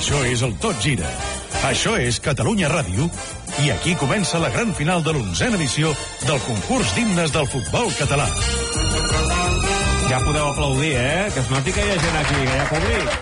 Això és el Tot Gira. Això és Catalunya Ràdio. I aquí comença la gran final de l'11a edició del concurs d'himnes del futbol català. Ja podeu aplaudir, que es noti que hi ha gent aquí, que hi ha públic.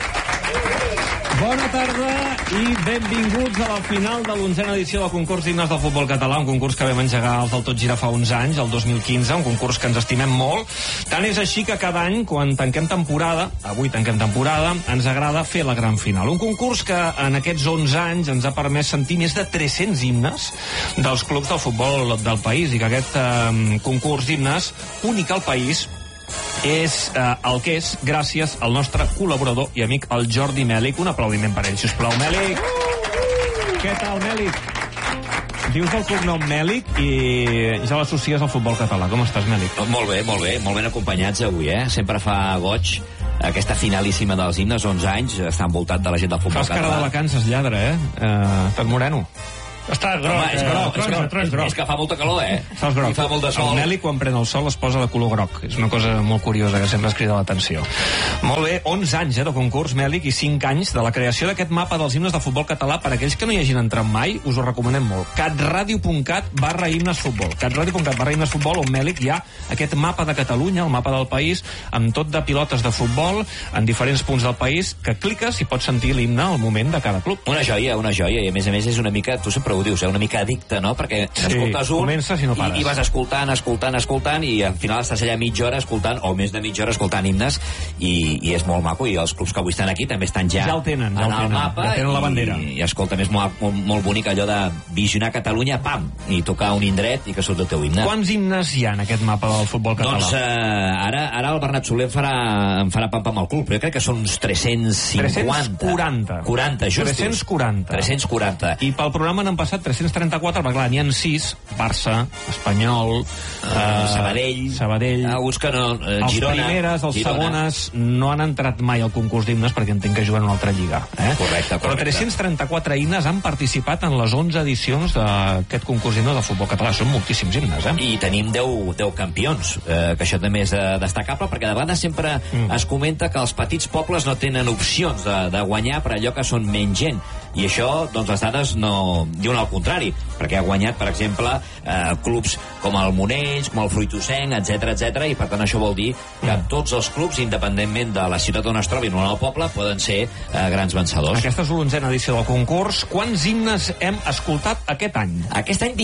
Bona tarda i benvinguts a la final de l'11a edició del concurs d'himnes del futbol català, un concurs que vam engegar els del Tot Gira fa uns anys, el 2015, un concurs que ens estimem molt. Tant és així que cada any, quan tanquem temporada, avui tanquem temporada, ens agrada fer la gran final. Un concurs que en aquests 11 anys ens ha permès sentir més de 300 himnes dels clubs del futbol del país, i que aquest concurs d'himnes, únic al país, és el que és gràcies al nostre col·laborador i amic, el Jordi Mèlic. Un aplaudiment per ell, sisplau. Mèlic! Què tal, Mèlic? Dius el cognom Mèlic i ja l'associes al futbol català. Com estàs, Mèlic? Molt bé, molt ben acompanyats avui, Sempre fa goig aquesta finalíssima dels himnes, 11 anys, està envoltat de la gent del futbol català. Fas cara de vacances, lladre, Estàs moreno. Està groc, és que fa molta calor, Estàs groc. I fa molt de sol. El Mèlic, quan pren el sol, es posa de color groc. És una cosa molt curiosa que sempre es crida l'atenció. Molt bé, 11 anys de concurs, Mèlic, i 5 anys de la creació d'aquest mapa dels himnes de futbol català. Per aquells que no hi hagin entrat mai, us ho recomanem molt. catradio.cat/himnesfutbol. catradio.cat/himnesfutbol, on, Mèlic, hi ha aquest mapa de Catalunya, el mapa del país, amb tot de pilotes de futbol en diferents punts del país, que cliques i pots sentir l'himne al moment de cada club. Una joia, i a més és una mica, tu sempre ho dius, una mica addicte, no? Perquè escoltes un i vas escoltant, i al final estàs allà mitja hora escoltant, o més de mitja hora escoltant himnes, i és molt maco, i els clubs que avui estan aquí també estan ja el tenen, al mapa, ja tenen la bandera. I escolta, és molt bonic allò de visionar Catalunya, pam, i tocar un indret i que surt el teu himne. Quants himnes hi ha en aquest mapa del futbol català? Doncs ara el Bernat Soler em farà pam amb el cul, però jo crec que són uns 350. 40, justos. 340. I pel programa n'han passat 334, perquè clar, n'hi ha 6, Barça, Espanyol, Sabadell. Alguns que no, Girona. Els primeres, els segones, no han entrat mai al concurs d'himnes perquè entenc que juguen a una altra lliga. Correcte. Però 334 himnes han participat en les 11 edicions d'aquest concurs d'himnes del futbol català. Són moltíssims himnes, I tenim 10 campions, que això també és destacable, perquè de vegades sempre es comenta que els petits pobles no tenen opcions de guanyar per allò que són menys gent. I això, doncs, les dades no diuen el contrari, perquè ha guanyat, per exemple, clubs com el Monells, com el Fruitossenc, etc, i per tant això vol dir que tots els clubs, independentment de la ciutat on es trobin o el poble, poden ser grans vencedors. Aquesta és l'11a edició del concurs. Quants himnes hem escoltat aquest any? Aquest any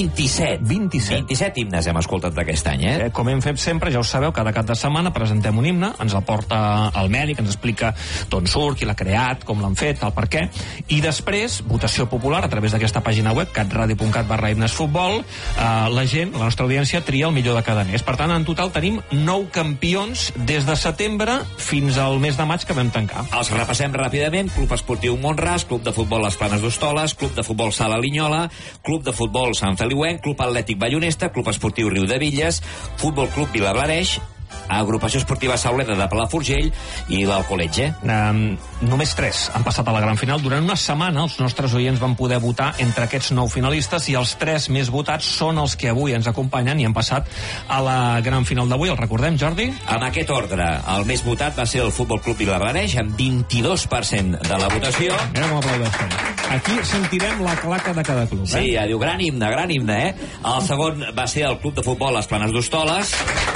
27 himnes hem escoltat d'aquest any, Com hem fet sempre, ja ho sabeu, cada cap de setmana presentem un himne, ens el porta el Mèlic, ens explica d'on surt, qui l'ha creat, com l'han fet, el per què, i després votació popular a través d'aquesta pàgina web, catradio.cat/himnesfutbol. La gent, la nostra audiència, tria el millor de cada mes. Per tant, en total tenim 9 campions des de setembre fins al mes de maig que vam tancar. Els repassem ràpidament. Club Esportiu Mont-ras, Club de Futbol Les Planes d'Hostoles, Club de Futbol Sala Linyola, Club de Futbol Sant Feliuenc, Club Atlètic Ballonesta, Club Esportiu Riudevilles, Futbol Club Vilablareix, Agrupació Esportiva Sauleda de Palafrugell i l'Alcoletge. Només 3 han passat a la gran final. Durant una setmana els nostres oients van poder votar entre aquests 9 finalistes i els 3 més votats són els que avui ens acompanyen i han passat a la gran final d'avui. El recordem, Jordi? Amb aquest ordre, el més votat va ser el Futbol Club Vilablareix amb 22% de la votació. Mira com aplaudeixen. Aquí sentirem la claca de cada club, Sí, ja diu, gran himne, El segon va ser el Club de Futbol Les Planes d'Hostoles.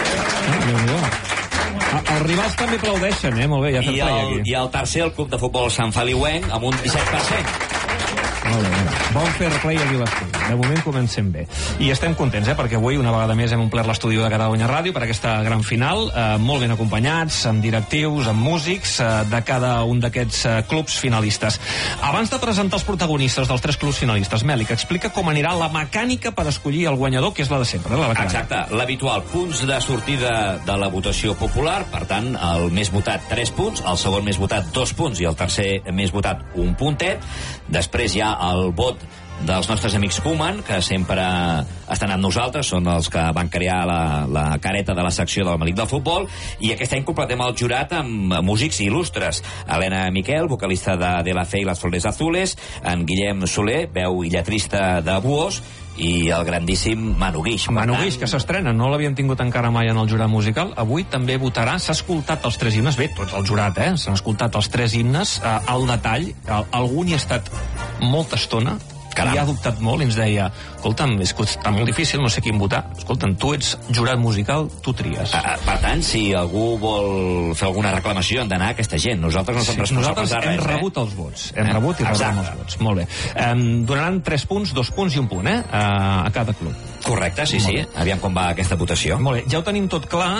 Els rivals també aplaudeixen, molt bé, ja fem play aquí. I el tercer, el Club de Futbol Sant Feliuenc, amb un 17%. Molt bé. Bon fair play aquí a l'estudi. De moment comencem bé. I estem contents, perquè avui una vegada més hem omplert l'estudi de Catalunya Ràdio per aquesta gran final, molt ben acompanyats, amb directius, amb músics de cada un d'aquests clubs finalistes. Abans de presentar els protagonistes dels 3 clubs finalistes, Mèlic, explica com anirà la mecànica per escollir el guanyador, que és la de sempre, la mecànica. Exacte, l'habitual. Punts de sortida de la votació popular, per tant, el més votat 3 punts, el segon més votat 2 punts i el tercer més votat 1 puntet. Després hi ha el vot dels nostres amics Koeman, que sempre estan amb nosaltres, són els que van crear la careta de la secció del Mèlic del Futbol, i aquest any completem el jurat amb músics il·lustres. Helena Miquel, vocalista de La Fe i les Flores Azules, en Guillem Soler, veu i lletrista de Buós, i el grandíssim Manu Guix. Manu Guix, que s'estrena, no l'havien tingut encara mai en el jurat musical, avui també votarà. S'ha escoltat els 3 himnes, bé, tot el jurat, s'han escoltat els 3 himnes al detall, algú hi ha estat molta estona. Caram. I ha dubtat molt i ens deia, escolta'm, és que està molt difícil, no sé quin votar. Escolta'm, tu ets jurat musical, tu tries. Per tant, si algú vol fer alguna reclamació, han d'anar a aquesta gent. Nosaltres no som responsables de res. Nosaltres hem rebut els vots. Hem rebut i rebrem els vots. Molt bé. Donaran 3 punts, 2 punts i 1 punt, a cada club. Correcte, sí. Aviam com va aquesta votació. Molt bé, ja ho tenim tot clar.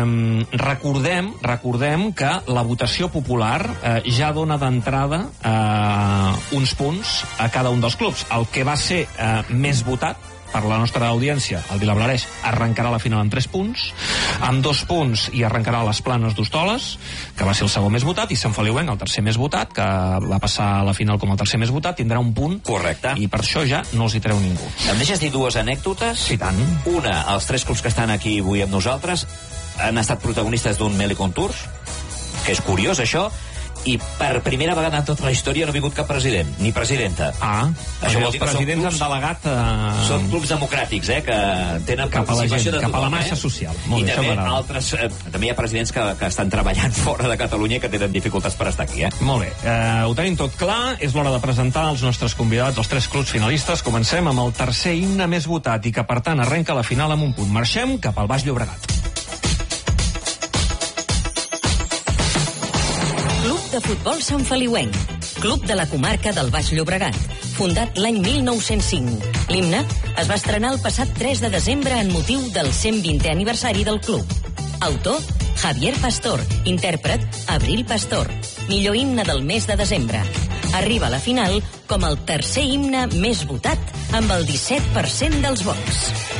Recordem que la votació popular ja dona d'entrada uns punts a cada un dels clubs. El que va ser més votat per la nostra audiència, el Vilablareix, arrencarà la final amb 3 punts, amb 2 punts i arrencarà les Planes d'Hostoles, que va ser el segon més votat, i Sant Feliuenc, el tercer més votat, que va passar a la final com el tercer més votat, tindrà 1 punt. Correcte. I per això ja no els hi treu ningú. Em deixes dir 2 anècdotes? Sí, tant. Una, els 3 clubs que estan aquí avui amb nosaltres han estat protagonistes d'un Melicon Tours, que és curiós això, i per primera vegada en tota la història no ha vingut cap president, ni presidenta. Això els presidents han delegat... Són clubs democràtics, que tenen cap participació de tothom. Cap a la massa social. I també altres... també hi ha presidents que estan treballant fora de Catalunya i que tenen dificultats per estar aquí. Molt bé. Ho tenim tot clar. És l'hora de presentar els nostres convidats, els 3 clubs finalistes. Comencem amb el tercer himne més votat i que, per tant, arrenca la final amb 1 punt. Marxem cap al Baix Llobregat. De futbol Sant Feliuenc, club de la comarca del Baix Llobregat, fundat l'any 1905. L'himne es va estrenar el passat 3 de desembre en motiu del 120è aniversari del club. Autor, Javier Pastor. Intèrpret, Abril Pastor. Millor himne del mes de desembre. Arriba a la final com el tercer himne més votat amb el 17% dels vots.